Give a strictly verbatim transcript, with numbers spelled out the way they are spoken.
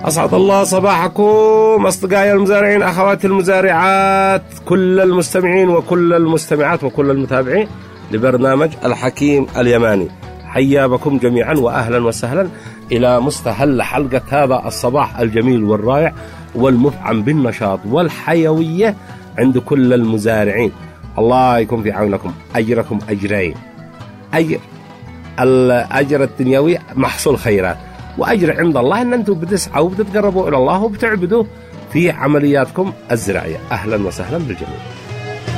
أسعد الله صباحكم أصدقائي المزارعين، أخواتي المزارعات، كل المستمعين وكل المستمعات وكل المتابعين لبرنامج الحكيم اليماني. حيا بكم جميعا وأهلا وسهلا إلى مستهل حلقة هذا الصباح الجميل والرائع والمفعم بالنشاط والحيوية عند كل المزارعين. الله يكون في عونكم، أجركم أجرين، أجر الأجر الدنيوي محصول خيرات، وأجر عند الله أن أنتم بتسعوا وبتتقربوا إلى الله وبتعبدوا في عملياتكم الزراعية. أهلا وسهلا بالجميع.